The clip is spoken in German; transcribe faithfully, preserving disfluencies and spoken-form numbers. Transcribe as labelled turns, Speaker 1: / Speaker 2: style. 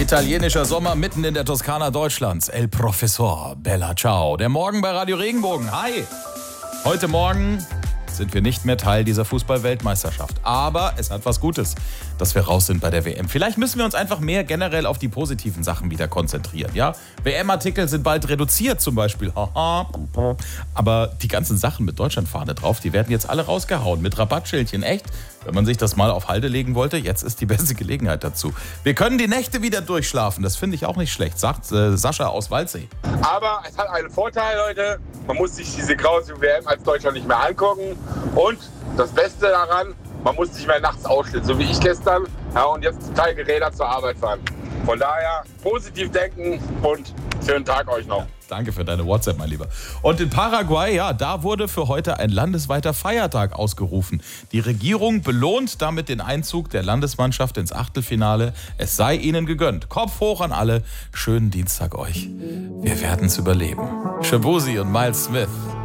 Speaker 1: Italienischer Sommer mitten in der Toskana Deutschlands. El Professor Bella Ciao. Der Morgen bei Radio Regenbogen. Hi. Heute Morgen sind wir nicht mehr Teil dieser Fußball-Weltmeisterschaft. Aber es hat was Gutes, dass wir raus sind bei der W M. Vielleicht müssen wir uns einfach mehr generell auf die positiven Sachen wieder konzentrieren. Ja? W M-Artikel sind bald reduziert zum Beispiel. Aber die ganzen Sachen mit Deutschlandfahne drauf, die werden jetzt alle rausgehauen. Mit Rabattschildchen. Echt? Wenn man sich das mal auf Halde legen wollte, jetzt ist die beste Gelegenheit dazu. Wir können die Nächte wieder durchschlafen. Das finde ich auch nicht schlecht, sagt äh, Sascha aus Waldsee.
Speaker 2: Aber es hat einen Vorteil, Leute. Man muss sich diese grausige W M als Deutschland nicht mehr angucken. Und das Beste daran, man muss nicht mehr nachts ausstehen, so wie ich gestern. Ja, und jetzt drei Geräte zur Arbeit fahren. Von daher positiv denken und schönen Tag euch noch.
Speaker 1: Ja, danke für deine WhatsApp, mein Lieber. Und in Paraguay, ja, da wurde für heute ein landesweiter Feiertag ausgerufen. Die Regierung belohnt damit den Einzug der Landesmannschaft ins Achtelfinale. Es sei ihnen gegönnt. Kopf hoch an alle. Schönen Dienstag euch. Wir werden es überleben. Shabuzi und Miles Smith.